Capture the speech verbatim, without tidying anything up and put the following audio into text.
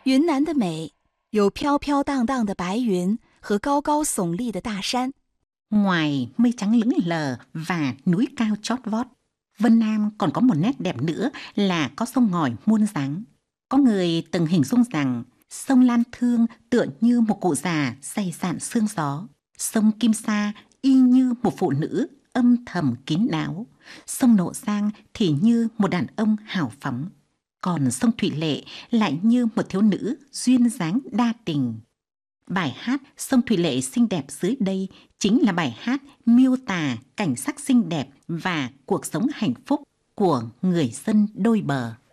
云南的美，有飘飘荡荡的白云和高高耸立的大山。 Ngoài mây trắng lững lờ và núi cao chót vót, Vân Nam còn có một nét đẹp nữa là có sông ngòi muôn dáng. Có người từng hình dung rằng sông Lan Thương tựa như một cụ già say sạn sương gió. Sông Kim Sa y như một phụ nữ âm thầm kín đáo. Sông Nộ Giang thì như một đàn ông hào phóng. Còn sông Thủy Lệ lại như một thiếu nữ duyên dáng đa tình. Bài hát Sông Thủy Lệ xinh đẹp dưới đây chính là bài hát miêu tả cảnh sắc xinh đẹp và cuộc sống hạnh phúc của người dân đôi bờ.